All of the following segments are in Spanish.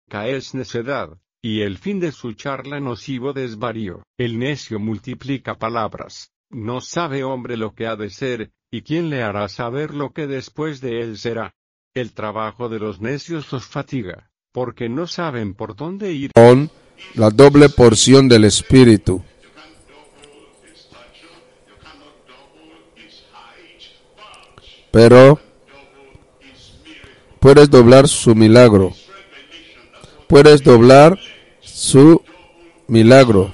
es necedad, y el fin de su charla nocivo desvarío. El necio multiplica palabras, no sabe hombre lo que ha de ser, y quién le hará saber lo que después de él será. El trabajo de los necios los fatiga, porque no saben por dónde ir. Con la doble porción del Espíritu. Pero puedes doblar su milagro. Puedes doblar su milagro.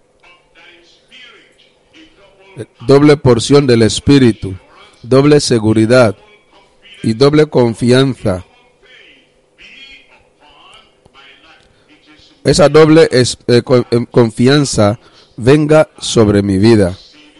Doble porción del Espíritu, doble seguridad y doble confianza. Esa doble confianza venga sobre mi vida.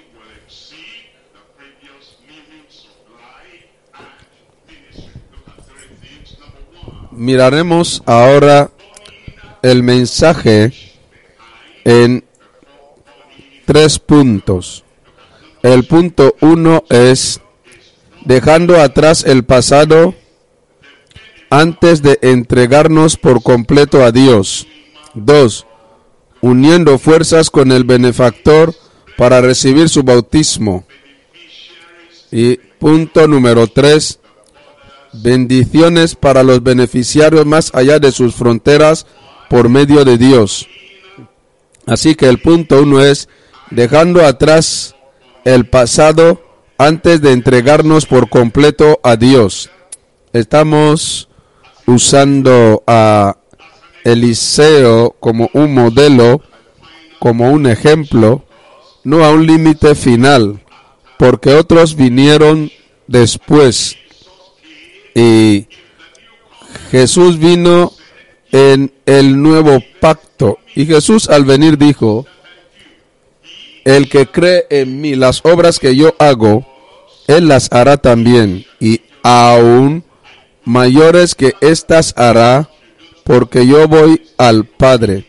Miraremos ahora el mensaje en 3 puntos. El punto 1 es dejando atrás el pasado antes de entregarnos por completo a Dios. 2. Uniendo fuerzas con el benefactor para recibir su bautismo. Y punto número 3. Bendiciones para los beneficiarios más allá de sus fronteras por medio de Dios. Así que el punto 1 es dejando atrás el pasado antes de entregarnos por completo a Dios. Estamos usando a Eliseo como un modelo, como un ejemplo, no a un límite final, porque otros vinieron después. Y Jesús vino en el nuevo pacto. Y Jesús al venir dijo: el que cree en mí, las obras que yo hago, él las hará también, y aún mayores que éstas hará, porque yo voy al Padre.